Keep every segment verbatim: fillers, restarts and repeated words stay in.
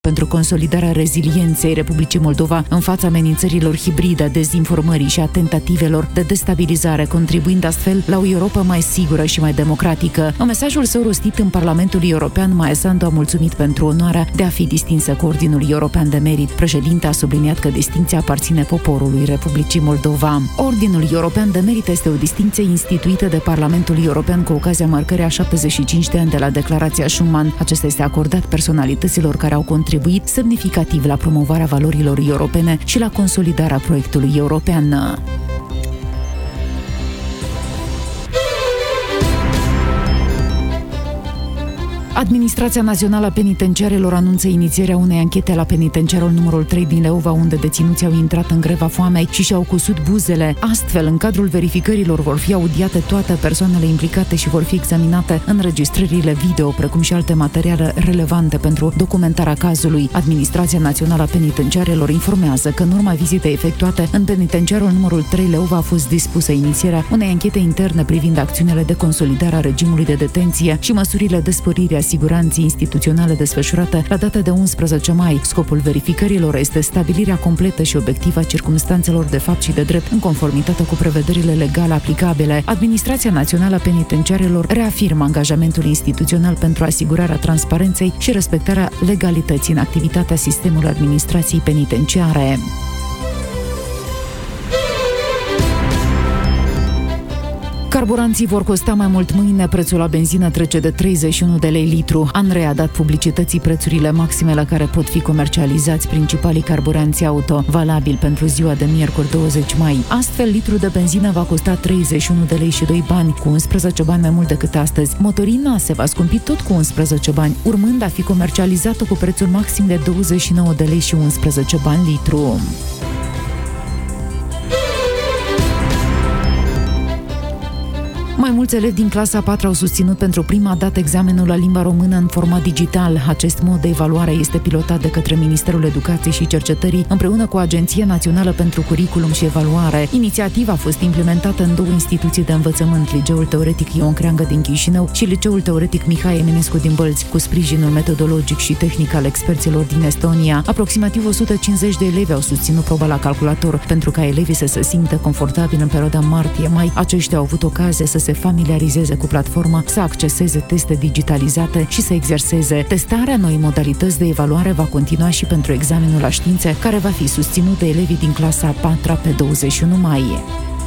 pentru consolidarea rezilienței Republicii Moldova în fața amenințărilor hibride, dezinformării și a tentativelor de destabilizare, contribuind astfel la o Europa mai sigură și mai democratică. În mesajul său rostit în Parlamentul European, Maia Sandu a mulțumit pentru onoarea de a fi distinsă cu Ordinul European de Merit. Președinta a subliniat că distincția aparține poporului Republicii Moldova. Ordinul European de Merit este o distincție instituită de Parlamentul European cu ocazia marcării a șaptezeci și cinci de ani de la Declarația Schuman. Acesta este acordat personalităților care au contribuit semnificativ la promovarea valorilor europene și la consolidarea proiectului european. Administrația Națională a Penitenciarelor anunță inițierea unei anchete la penitenciarul numărul trei din Leova, unde deținuții au intrat în greva foamei și și-au cusut buzele. Astfel, în cadrul verificărilor vor fi audiate toate persoanele implicate și vor fi examinate înregistrările video, precum și alte materiale relevante pentru documentarea cazului. Administrația Națională a Penitenciarelor informează că în urma vizitei efectuate în penitenciarul numărul trei Leova a fost dispusă inițierea unei anchete interne privind acțiunile de consolidare a regimului de detenție și măsurile de spărire a siguranței instituționale desfășurate la data de unsprezece mai. Scopul verificărilor este stabilirea completă și obiectivă a circumstanțelor de fapt și de drept în conformitate cu prevederile legale aplicabile. Administrația Națională a Penitenciarelor reafirmă angajamentul instituțional pentru asigurarea transparenței și respectarea legalității în activitatea sistemului administrației penitenciare. Carburanții vor costa mai mult mâine, prețul la benzină trece de treizeci și unu de lei litru. ANRE a dat publicității prețurile maxime la care pot fi comercializați principalii carburanți auto, valabil pentru ziua de miercuri douăzeci mai. Astfel, litru de benzină va costa treizeci și unu de lei și doi bani, cu unsprezece bani mai mult decât astăzi. Motorina se va scumpi tot cu unsprezece bani, urmând a fi comercializată cu prețul maxim de douăzeci și nouă de lei și unsprezece bani litru. Mai mulți elevi din clasa a patra au susținut pentru prima dată examenul la limba română în format digital. Acest mod de evaluare este pilotat de către Ministerul Educației și Cercetării împreună cu Agenția Națională pentru Curriculum și Evaluare. Inițiativa a fost implementată în două instituții de învățământ, Liceul Teoretic Ion Creangă din Chișinău și Liceul Teoretic Mihai Eminescu din Bălți, cu sprijinul metodologic și tehnic al experților din Estonia. Aproximativ o sută cincizeci de elevi au susținut proba la calculator. Pentru ca elevii să se simtă confortabil în perioada martie-mai, aceștia au avut ocazia să se familiarizeze cu platforma, să acceseze teste digitalizate și să exerseze. Testarea noii modalități de evaluare va continua și pentru examenul la științe, care va fi susținut de elevii din clasa a patra pe douăzeci și unu mai.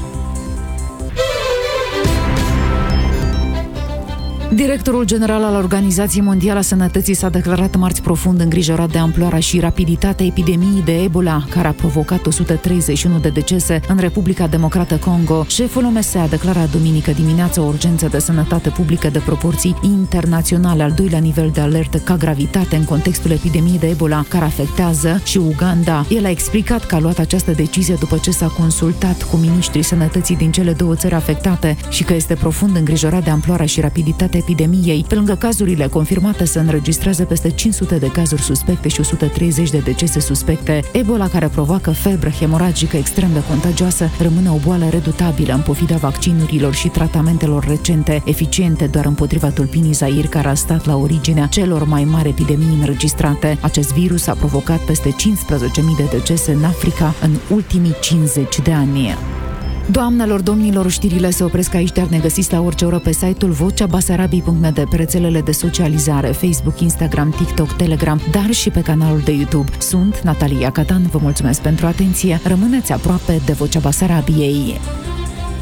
Directorul general al Organizației Mondiale a Sănătății s-a declarat marți profund îngrijorat de amploarea și rapiditatea epidemiei de Ebola, care a provocat o sută treizeci și unu de decese în Republica Democrată Congo. Șeful O M S a declarat duminică dimineață o urgență de sănătate publică de proporții internaționale, al doilea nivel de alertă ca gravitate în contextul epidemiei de Ebola, care afectează și Uganda. El a explicat că a luat această decizie după ce s-a consultat cu miniștrii sănătății din cele două țări afectate și că este profund îngrijorat de amploarea și rapiditatea epidemiei. Pe lângă cazurile confirmate, se înregistrează peste cinci sute de cazuri suspecte și o sută treizeci de decese suspecte. Ebola, care provoacă febră hemoragică extrem de contagioasă, rămâne o boală redutabilă în pofida vaccinurilor și tratamentelor recente, eficiente doar împotriva tulpinii Zaire, care a stat la originea celor mai mari epidemii înregistrate. Acest virus a provocat peste cincisprezece mii de decese în Africa în ultimii cincizeci de ani. Doamnelor, domnilor, știrile se opresc aici, dar ne găsiți la orice oră pe site-ul vocea basarabiei punct m d, pe rețelele de socializare, Facebook, Instagram, TikTok, Telegram, dar și pe canalul de YouTube. Sunt Natalia Catan, vă mulțumesc pentru atenție, rămâneți aproape de Vocea Basarabiei.